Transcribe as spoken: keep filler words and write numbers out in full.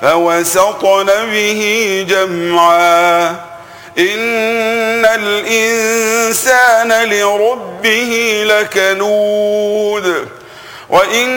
فوسطن به جمعا إن الإنسان لربه لكنود وإن